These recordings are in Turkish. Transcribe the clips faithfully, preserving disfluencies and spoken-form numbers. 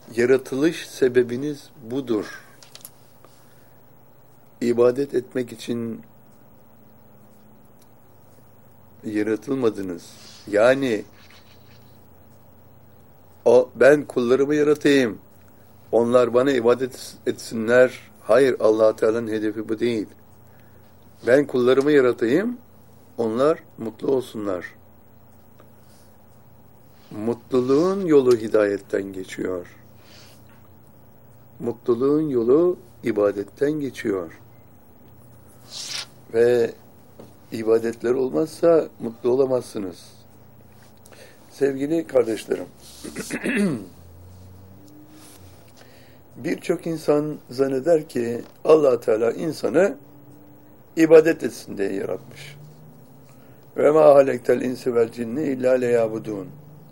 yaratılış sebebiniz budur. İbadet etmek için yaratılmadınız. Yani o, ben kullarımı yaratayım, onlar bana ibadet etsinler. Hayır, Allah Teala'nın hedefi bu değil. Ben kullarımı yaratayım, onlar mutlu olsunlar. Mutluluğun yolu hidayetten geçiyor. Mutluluğun yolu ibadetten geçiyor. Ve ibadetler olmazsa mutlu olamazsınız. Sevgili kardeşlerim, birçok insan zanneder ki Allah Teala insanı ibadet etsin diye yaratmış. Ve ma halektel insi vel cinni illa leyabudun.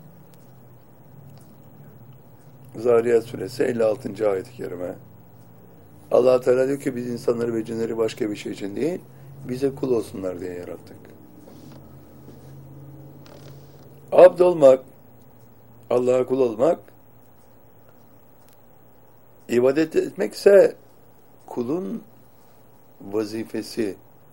Zariyat suresi elli altıncı ayet-i kerime. Allah Teala diyor ki biz insanları ve cinleri başka bir şey için değil, bize kul olsunlar diye yarattık. Abd olmak, Allah'a kul olmak, ibadet etmekse kulun vazifesi,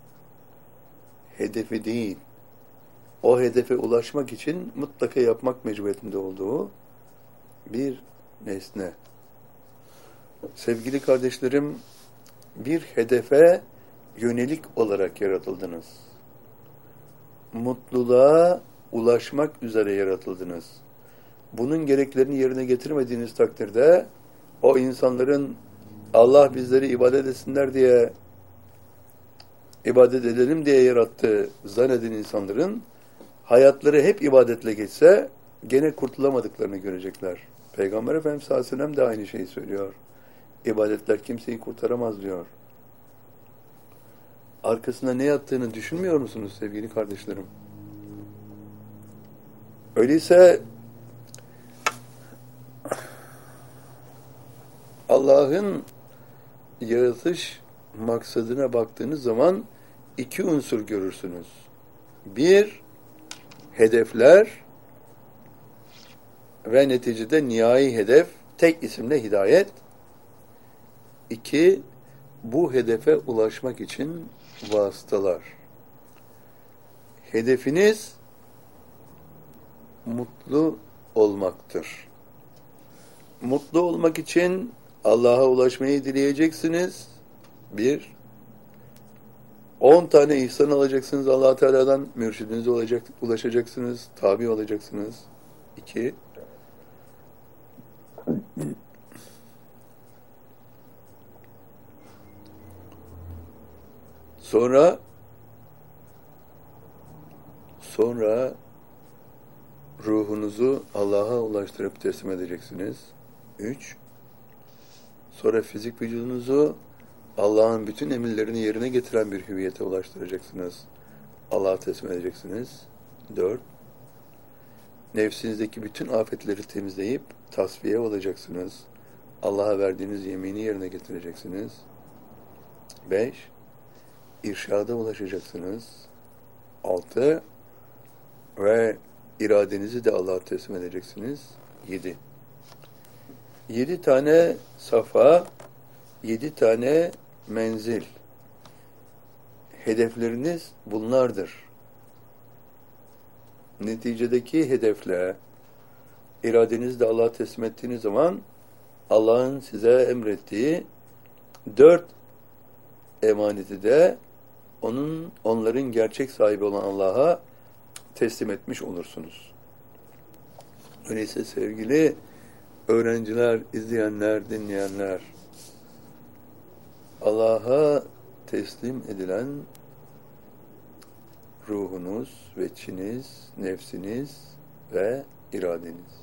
hedefi değil. O hedefe ulaşmak için mutlaka yapmak mecburiyetinde olduğu bir nesne. Sevgili kardeşlerim, bir hedefe yönelik olarak yaratıldınız. Mutluluğa ulaşmak üzere yaratıldınız. Bunun gereklerini yerine getirmediğiniz takdirde o insanların Allah bizleri ibadet etsinler diye ibadet edelim diye yarattığı zanneden insanların hayatları hep ibadetle geçse gene kurtulamadıklarını görecekler. Peygamber Efendimiz sallallahu aleyhi ve sellem de aynı şeyi söylüyor. İbadetler kimseyi kurtaramaz diyor. Arkasında ne yattığını düşünmüyor musunuz sevgili kardeşlerim? Öyleyse Allah'ın yaratış maksadına baktığınız zaman iki unsur görürsünüz. Bir, hedefler ve neticede nihai hedef, tek isimle hidayet. İki, bu hedefe ulaşmak için vasıtalar. Hedefiniz mutlu olmaktır. Mutlu olmak için Allah'a ulaşmayı dileyeceksiniz. Bir, on tane ihsan alacaksınız Allah Teala'dan, mürşidinize olacak, ulaşacaksınız, tabi olacaksınız. İki, sonra sonra ruhunuzu Allah'a ulaştırıp teslim edeceksiniz. Üç, sonra fizik vücudunuzu Allah'ın bütün emirlerini yerine getiren bir hüviyete ulaştıracaksınız. Allah'a teslim edeceksiniz. Dört, nefsinizdeki bütün afetleri temizleyip tasfiye olacaksınız. Allah'a verdiğiniz yemini yerine getireceksiniz. Beş, irşada ulaşacaksınız. Altı, ve iradenizi de Allah'a teslim edeceksiniz. Yedi. Yedi tane safa, yedi tane menzil. Hedefleriniz bunlardır. Neticedeki hedefle iradenizi de Allah'a teslim ettiğiniz zaman Allah'ın size emrettiği dört emaneti de onun, onların gerçek sahibi olan Allah'a teslim etmiş olursunuz. Öyleyse sevgili öğrenciler, izleyenler, dinleyenler, Allah'a teslim edilen ruhunuz ve içiniz, nefsiniz ve iradeniz.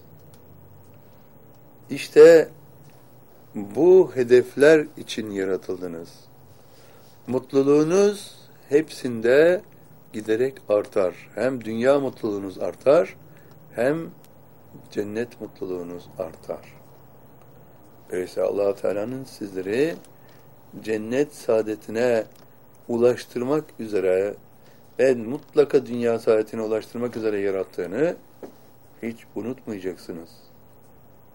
İşte bu hedefler için yaratıldınız. Mutluluğunuz hepsinde giderek artar. Hem dünya mutluluğunuz artar, hem cennet mutluluğunuz artar. Öyleyse Allah Teala'nın sizleri cennet saadetine ulaştırmak üzere ve mutlaka dünya saadetine ulaştırmak üzere yarattığını hiç unutmayacaksınız.